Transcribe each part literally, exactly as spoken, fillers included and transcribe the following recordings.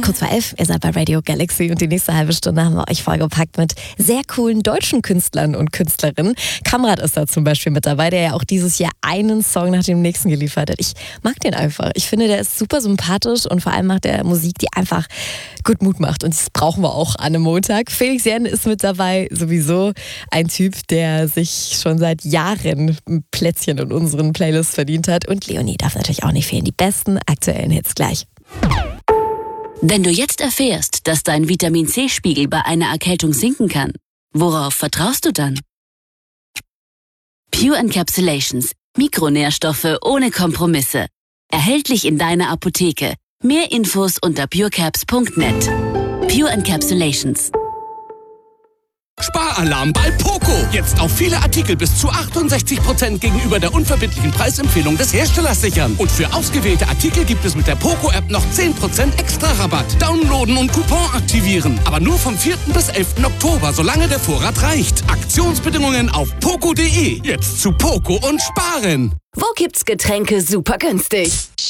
Kurz vor elf, ihr seid bei Radio Galaxy und die nächste halbe Stunde haben wir euch vollgepackt mit sehr coolen deutschen Künstlern und Künstlerinnen. Kamrat ist da zum Beispiel mit dabei, der ja auch dieses Jahr einen Song nach dem nächsten geliefert hat. Ich mag den einfach. Ich finde, der ist super sympathisch und vor allem macht er Musik, die einfach gut Mut macht. Und das brauchen wir auch an einem Montag. Felix Jähn ist mit dabei, sowieso ein Typ, der sich schon seit Jahren ein Plätzchen in unseren Playlists verdient hat. Und Leonie darf natürlich auch nicht fehlen. Die besten aktuellen Hits gleich. Wenn du jetzt erfährst, dass dein Vitamin-C-Spiegel bei einer Erkältung sinken kann, worauf vertraust du dann? Pure Encapsulations. Mikronährstoffe ohne Kompromisse. Erhältlich in deiner Apotheke. Mehr Infos unter purecaps punkt net. Pure Encapsulations. Sparalarm bei Poco. Jetzt auf viele Artikel bis zu achtundsechzig Prozent gegenüber der unverbindlichen Preisempfehlung des Herstellers sichern. Und für ausgewählte Artikel gibt es mit der Poco-App noch zehn Prozent extra Rabatt. Downloaden und Coupon aktivieren. Aber nur vom vierten bis elften Oktober, solange der Vorrat reicht. Aktionsbedingungen auf poco punkt de. Jetzt zu Poco und sparen. Wo gibt's Getränke super günstig?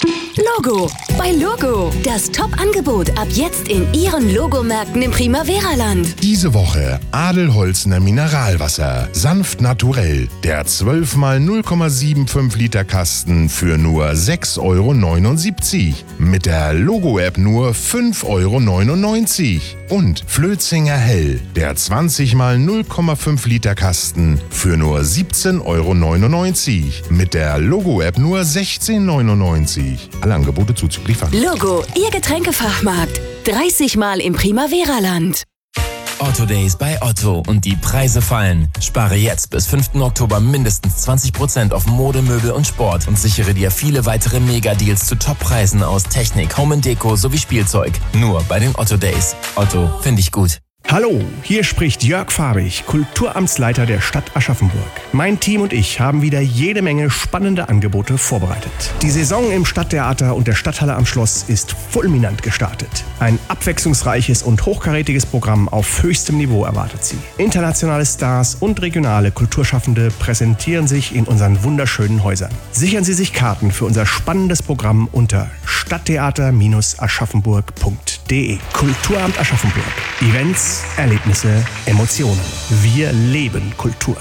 Logo. Bei Logo. Das Top-Angebot ab jetzt in Ihren Logomärkten im Primavera-Land. Diese Woche Adelholzner Mineralwasser. Sanft naturell. Der zwölf mal null Komma fünfundsiebzig Liter Kasten für nur sechs Euro neunundsiebzig. Mit der Logo-App nur fünf Euro neunundneunzig. Und Flötzinger Hell. Der zwanzig mal null Komma fünf Liter Kasten für nur siebzehn Euro neunundneunzig. Mit der Logo-App nur sechzehn neunundneunzig. Alle Angebote zuzüglich Pfand. Logo, Ihr Getränkefachmarkt. dreißig Mal im Primavera-Land. Otto Days bei Otto und die Preise fallen. Spare jetzt bis fünften Oktober mindestens zwanzig Prozent auf Mode, Möbel und Sport und sichere dir viele weitere Mega-Deals zu Top-Preisen aus Technik, Home and Deko sowie Spielzeug. Nur bei den Otto Days. Otto, finde ich gut. Hallo, hier spricht Jörg Fahrig, Kulturamtsleiter der Stadt Aschaffenburg. Mein Team und ich haben wieder jede Menge spannende Angebote vorbereitet. Die Saison im Stadttheater und der Stadthalle am Schloss ist fulminant gestartet. Ein abwechslungsreiches und hochkarätiges Programm auf höchstem Niveau erwartet Sie. Internationale Stars und regionale Kulturschaffende präsentieren sich in unseren wunderschönen Häusern. Sichern Sie sich Karten für unser spannendes Programm unter stadttheater Aschaffenburg punkt de. Kulturamt Aschaffenburg. Events, Erlebnisse, Emotionen. Wir leben Kultur.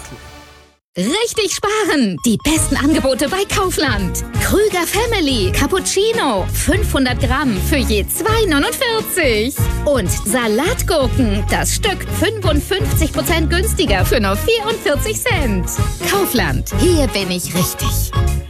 Richtig sparen! Die besten Angebote bei Kaufland. Krüger Family Cappuccino fünfhundert Gramm für je zwei neunundvierzig. Und Salatgurken, das Stück fünfundfünfzig Prozent günstiger für nur vierundvierzig Cent. Kaufland, hier bin ich richtig.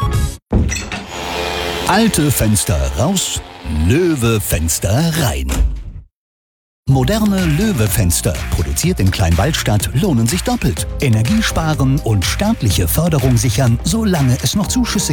Alte Fenster raus, Löwe Fenster rein. Moderne Löwe-Fenster, produziert in Kleinwaldstadt, lohnen sich doppelt. Energie sparen und staatliche Förderung sichern, solange es noch Zuschüsse